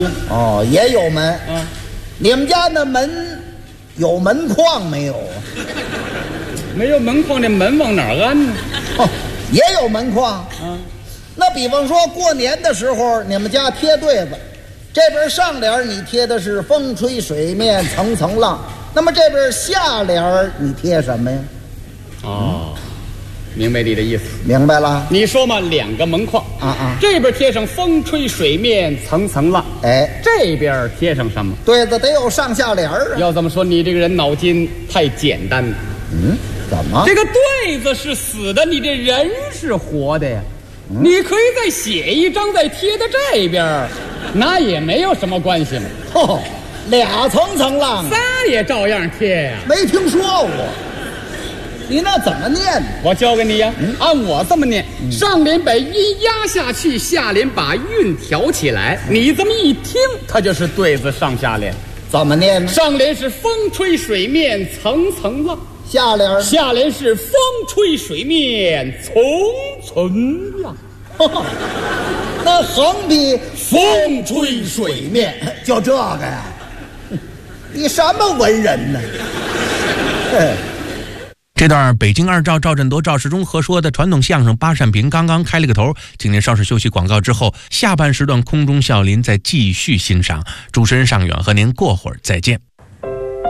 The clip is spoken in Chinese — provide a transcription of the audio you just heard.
哦，也有门。 啊， 你们家那门有门框没有？ 没有门框，这门往哪儿安呢？ 哦，也有门框。 啊， 那比方说过年的时候，你们家贴对子，这边上联你贴的是风吹水面层层浪，那么这边下联你贴什么呀？ 哦，明白你的意思。 明白了？ 你说嘛，两个门框啊， 这边贴上风吹水面层层浪， 哎， 这边贴上什么？ 对子得有上下联啊。 要这么说，你这个人脑筋太简单了。 怎么？ 这个对子是死的，你这人是活的呀。你可以再写一张，再贴在这边，那也没有什么关系嘛。 哦，俩层层浪， 仨也照样贴呀。 没听说过。你那怎么念呢？ 我教给你呀，按我这么念，上联把音压下去，下联把韵挑起来。你这么一听，它就是对子上下联。 怎么念呢？ 上联是风吹水面层层浪， 下联下联是风吹水面层层浪。 那横批风吹水面，就这个呀？你什么文人呢？ 这段北京二赵赵振铎、赵世忠合说的传统相声《八扇屏》刚刚开了个头，请您稍事休息广告之后，下半时段空中笑林再继续欣赏。主持人尚远和您过会儿再见。